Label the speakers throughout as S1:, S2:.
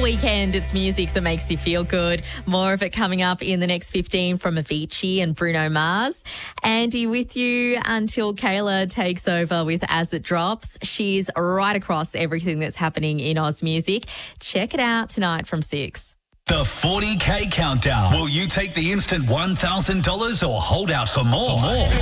S1: weekend, it's music that makes you feel good. More of it coming up in the next 15 from Avicii and Bruno Mars. Andy with you until Kayla takes over with As It Drops. She's right across everything that's happening in Oz music. Check it out tonight from 6.
S2: The 40K Countdown. Will you take the instant $1,000 or hold out for more?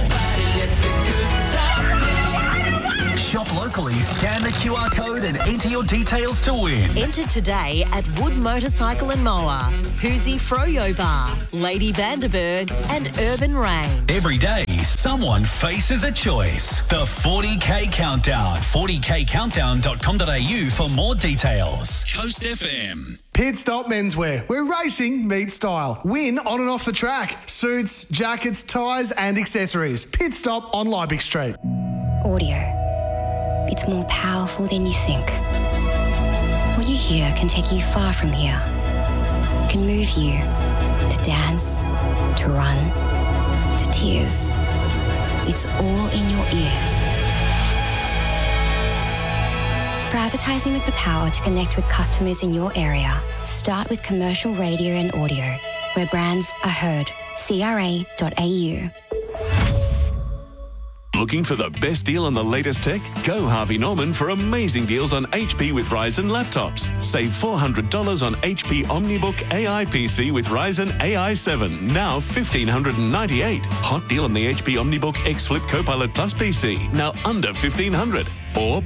S2: Shop locally, scan the QR code and enter your details to win.
S3: Enter today at Wood Motorcycle and Mower, Hoosie Froyo Bar, Lady Vanderberg and Urban Rain.
S2: Every day, someone faces a choice. The 40K Countdown. 40kcountdown.com.au for more details. Coast FM.
S4: Pit Stop Menswear, where racing meets style. Win on and off the track. Suits, jackets, ties and accessories. Pit Stop on Liebig Street.
S5: Audio. It's more powerful than you think. What you hear can take you far from here. Can move you to dance, to run, to tears. It's all in your ears. For advertising with the power to connect with customers in your area, start with commercial radio and audio, where brands are heard. CRA.au.
S6: Looking for the best deal on the latest tech? Go Harvey Norman for amazing deals on HP with Ryzen laptops. Save $400 on HP OmniBook AI PC with Ryzen AI 7, now $1,598. Hot deal on the HP OmniBook X Flip Copilot Plus PC, now under $1,500. Or